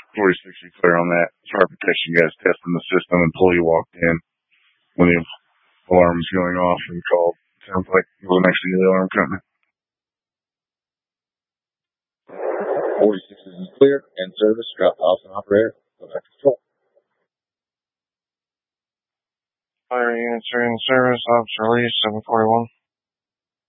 46, you clear on that. Fire protection guys testing the system until you walked in when the alarm was going off and called. Sounds like it wasn't actually the alarm company. 46 is clear and service. Drop off an operator. Go back to control. Fire units are in service. Officer Lee, 741.